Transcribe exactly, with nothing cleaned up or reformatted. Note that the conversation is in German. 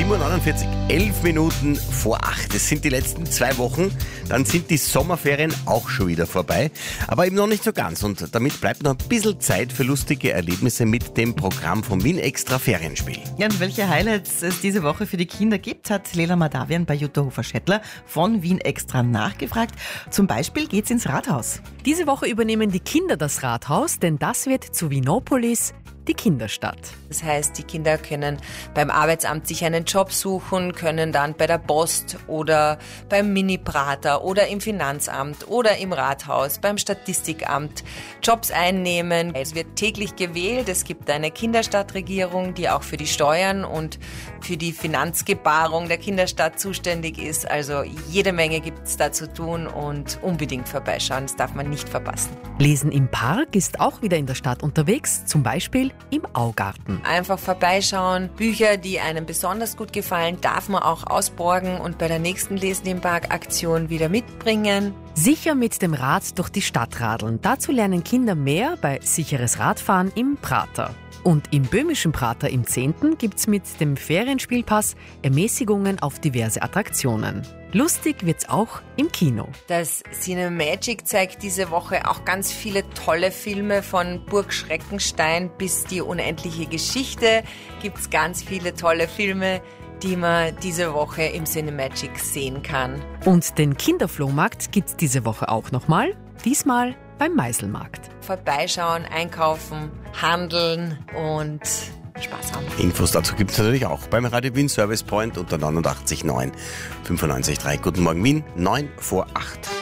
sieben Uhr neunundvierzig, elf Minuten vor acht. Es sind die letzten zwei Wochen, dann sind die Sommerferien auch schon wieder vorbei. Aber eben noch nicht so ganz. Und damit bleibt noch ein bisschen Zeit für lustige Erlebnisse mit dem Programm vom Wien Extra Ferienspiel. Ja, und welche Highlights es diese Woche für die Kinder gibt, hat Lela Madavian bei Jutta Hofer-Schettler von Wien Extra nachgefragt. Zum Beispiel geht's ins Rathaus. Diese Woche übernehmen die Kinder das Rathaus, denn das wird zu Winopolis die Kinderstadt. Das heißt, die Kinder können beim Arbeitsamt sich einen Job suchen, können dann bei der Post oder beim Mini-Prater oder im Finanzamt oder im Rathaus, beim Statistikamt Jobs einnehmen. Es wird täglich gewählt. Es gibt eine Kinderstadtregierung, die auch für die Steuern und für die Finanzgebarung der Kinderstadt zuständig ist. Also jede Menge gibt es da zu tun und unbedingt vorbeischauen. Das darf man nicht verpassen. Lesen im Park ist auch wieder in der Stadt unterwegs, zum Beispiel im Augarten. Einfach vorbeischauen. Bücher, die einem besonders gut gefallen, darf man auch ausborgen und bei der nächsten Lesen im Park Aktion wieder mitbringen. Sicher mit dem Rad durch die Stadt radeln. Dazu lernen Kinder mehr bei sicheres Radfahren im Prater. Und im böhmischen Prater im zehnten gibt's mit dem Ferienspielpass Ermäßigungen auf diverse Attraktionen. Lustig wird's auch im Kino. Das Cinemagic zeigt diese Woche auch ganz viele tolle Filme, von Burg Schreckenstein bis die unendliche Geschichte. Gibt's ganz viele tolle Filme, die man diese Woche im Cinemagic sehen kann. Und den Kinderflohmarkt gibt's diese Woche auch nochmal, diesmal beim Meiselmarkt. Vorbeischauen, einkaufen, handeln und Spaß haben. Infos dazu gibt es natürlich auch beim Radio Wien Service Point unter neunundachtzig neun fünfundneunzig Komma drei. Guten Morgen Wien, neun vor acht.